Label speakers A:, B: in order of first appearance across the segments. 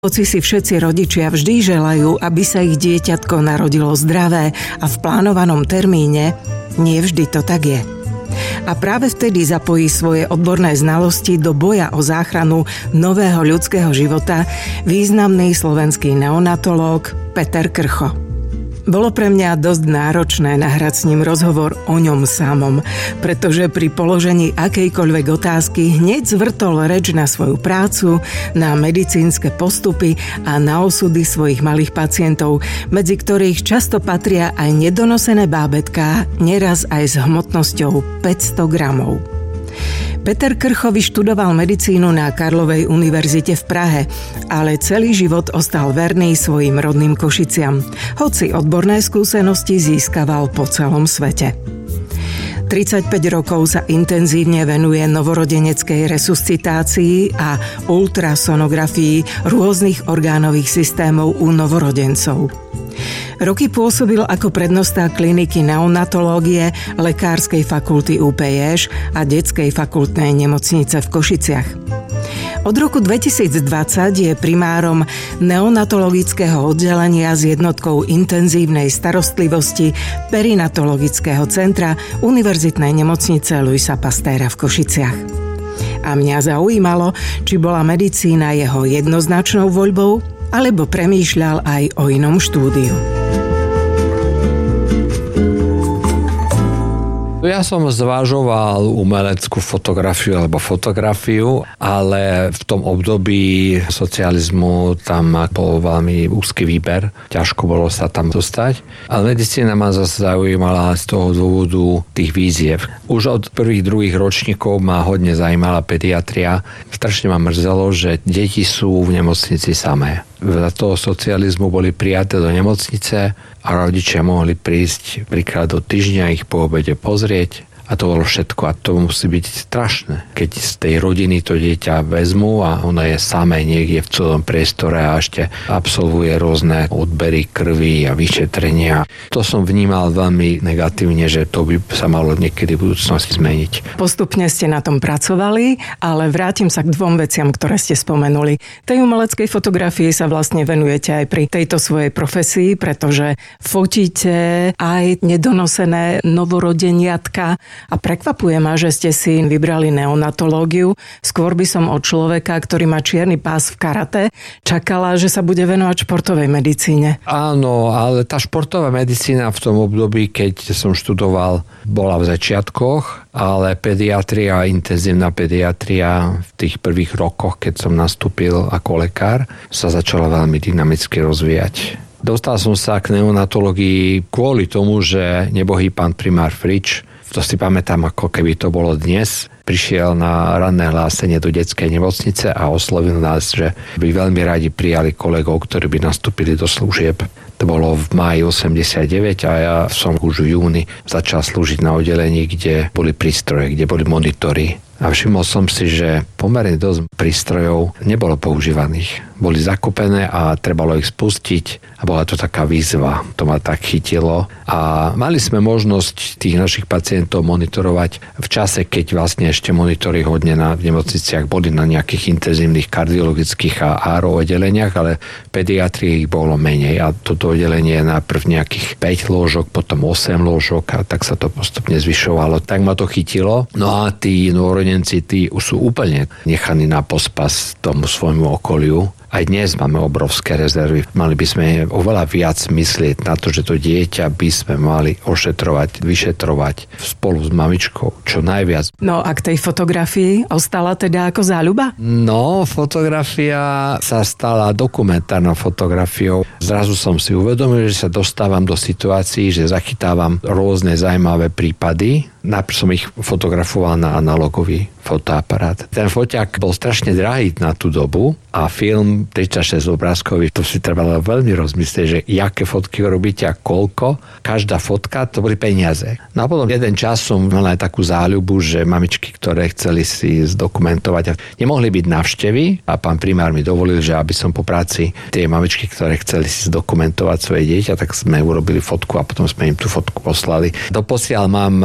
A: Hoci si všetci rodičia vždy želajú, aby sa ich dieťatko narodilo zdravé a v plánovanom termíne, nie vždy to tak je. A práve vtedy zapojí svoje odborné znalosti do boja o záchranu nového ľudského života významný slovenský neonatológ Peter Krcho. Bolo pre mňa dosť náročné nahrať s ním rozhovor o ňom samom, pretože pri položení akejkoľvek otázky hneď zvrtol reč na svoju prácu, na medicínske postupy a na osudy svojich malých pacientov, medzi ktorých často patria aj nedonosené bábätká, neraz aj s hmotnosťou 500 gramov. Peter Krcho vyštudoval medicínu na Karlovej univerzite v Prahe, ale celý život ostal verný svojim rodným Košiciam, hoci odborné skúsenosti získaval po celom svete. 35 rokov sa intenzívne venuje novorodeneckej resuscitácii a ultrasonografii rôznych orgánových systémov u novorodencov. Roky pôsobil ako prednosta kliniky neonatológie Lekárskej fakulty UPŠ a Detskej fakultnej nemocnice v Košiciach. Od roku 2020 je primárom neonatologického oddelenia s jednotkou intenzívnej starostlivosti Perinatologického centra Univerzitnej nemocnice Louisa Pastéra v Košiciach. A mňa zaujímalo, či bola medicína jeho jednoznačnou voľbou, alebo premýšľal aj o inom štúdiu.
B: Ja som zvažoval umeleckú fotografiu alebo fotografiu, ale v tom období socializmu tam bol veľmi úzky výber. Ťažko bolo sa tam dostať. Ale medicína ma zase zaujímala z toho dôvodu tých výziev. Už od prvých, druhých ročníkov ma hodne zajímala pediatria. Strašne ma mrzelo, že deti sú v nemocnici samé. Za toho socializmu boli prijaté do nemocnice a rodičia mohli prísť príklad do týždňa ich po obede pozrieť a to bolo všetko a to musí byť strašné. Keď z tej rodiny to dieťa vezmú a ono je samé niekde v celom priestore a ešte absolvuje rôzne odbery krvi a vyšetrenia. To som vnímal veľmi negatívne, že to by sa malo niekedy v budúcnosti zmeniť.
A: Postupne ste na tom pracovali, ale vrátim sa k dvom veciam, ktoré ste spomenuli. Tej umeleckej fotografii sa vlastne venujete aj pri tejto svojej profesii, pretože fotíte aj nedonosené novorodeniatka. A prekvapuje ma, že ste si vybrali neonatológiu. Skôr by som od človeka, ktorý má čierny pás v karate, čakala, že sa bude venovať športovej medicíne.
B: Áno, ale tá športová medicína v tom období, keď som študoval, bola v začiatkoch, ale pediatria, intenzívna pediatria v tých prvých rokoch, keď som nastúpil ako lekár, sa začala veľmi dynamicky rozvíjať. Dostal som sa k neonatológii kvôli tomu, že nebohý pán primár Frič, to si pamätám, ako keby to bolo dnes, prišiel na ranné hlásenie do detskej nemocnice a oslovil nás, že by veľmi radi prijali kolegov, ktorí by nastúpili do služieb. To bolo v máji 89 a ja som už v júni začal slúžiť na oddelení, kde boli prístroje, kde boli monitory. A všimol som si, že pomerne dosť prístrojov nebolo používaných. Boli zakopené a trebalo ich spustiť a bola to taká výzva. To ma tak chytilo. A mali sme možnosť tých našich pacientov monitorovať v čase, keď vlastne ešte monitory hodne v nemocniciach boli na nejakých intenzívnych kardiologických a áro oddeleniach, ale v pediatrii ich bolo menej. A toto oddelenie je najprv nejakých 5 lôžok, potom 8 lôžok a tak sa to postupne zvyšovalo. Tak ma to chytilo. No a tí novorodenci, tí sú úplne nechaní na pospas tomu svojmu okoliu. Aj dnes máme obrovské rezervy. Mali by sme oveľa viac myslieť na to, že to dieťa by sme mali ošetrovať, vyšetrovať spolu s mamičkou, čo najviac.
A: No a k tej fotografii ostala teda ako záľuba?
B: No, fotografia sa stala dokumentárnou fotografiou. Zrazu som si uvedomil, že sa dostávam do situácií, že zachytávam rôzne zaujímavé prípady. Najprv som ich fotografoval na analogový fotoaparát. Ten foťák bol strašne drahý na tú dobu a film 36 obrázkový, to si trebalo veľmi rozmyslieť, že jaké fotky robíte a koľko. Každá fotka, to boli peniaze. No a potom jeden čas som mal aj takú záľubu, že mamičky, ktoré chceli si zdokumentovať a nemohli byť návštevy a pán primár mi dovolil, že aby som po práci tie mamičky, ktoré chceli si zdokumentovať svoje dieťa, tak sme urobili fotku a potom sme im tú fotku poslali. Doposiaľ mám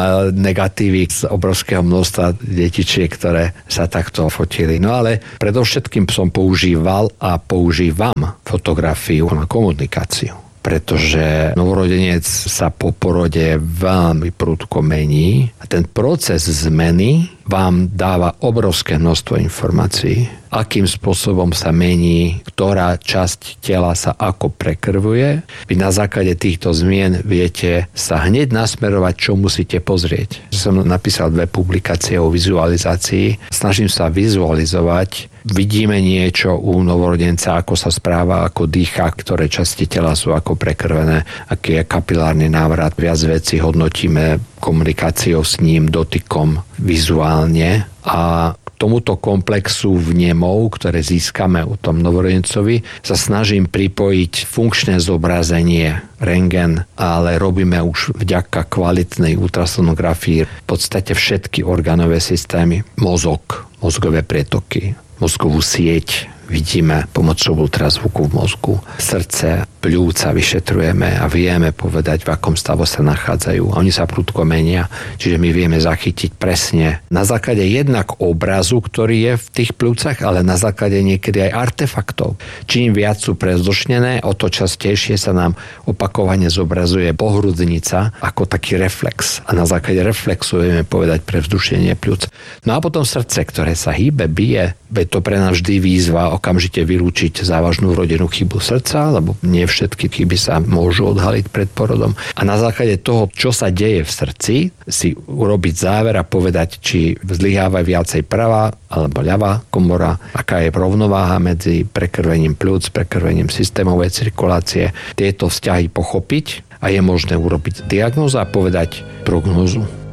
B: negatívy z obrovského množstva detičiek, ktoré sa takto fotili. No ale predovšetkým som používal a používam fotografiu na komunikáciu, pretože novorodenec sa po porode veľmi prudko mení a ten proces zmeny vám dáva obrovské množstvo informácií, akým spôsobom sa mení, ktorá časť tela sa ako prekrvuje. Vy na základe týchto zmien viete sa hneď nasmerovať, čo musíte pozrieť. Som napísal 2 publikácie o vizualizácii. Snažím sa vizualizovať. Vidíme niečo u novorodenca, ako sa správa, ako dýcha, ktoré časti tela sú ako prekrvené, aký je kapilárny návrat. Viac vecí hodnotíme komunikáciou s ním, dotykom, vizuálne a tomuto komplexu vnemov, ktoré získame u tom novorodencovi, sa snažím pripojiť funkčné zobrazenie, rentgen, ale robíme už vďaka kvalitnej ultrasonografii v podstate všetky orgánové systémy, mozog, mozgové pretoky, mozgovú sieť, vidíme pomocou ultrazvuku v mozgu, srdce, pľúca vyšetrujeme a vieme povedať, v akom stave sa nachádzajú. Oni sa prudko menia, čiže my vieme zachytiť presne na základe jednak obrazu, ktorý je v tých pľúcach, ale na základe niekedy aj artefaktov. Čím viac sú prezdušnené, o to častejšie sa nám opakovane zobrazuje pohrudnica ako taký reflex. A na základe reflexu vieme povedať prevzdušenie pľúc. No a potom srdce, ktoré sa hýbe, bije, veď to pre nás vždy výzva okamžite vylúčiť závažnú vrodenú chybu srdca, lebo nie všetky chyby sa môžu odhaliť pred porodom. A na základe toho, čo sa deje v srdci, si urobiť záver a povedať, či zlyháva viacej pravá alebo ľavá komora, aká je rovnováha medzi prekrvením pľúc, prekrvením systémovej cirkulácie. Tieto vzťahy pochopiť a je možné urobiť diagnózu a povedať prognózu.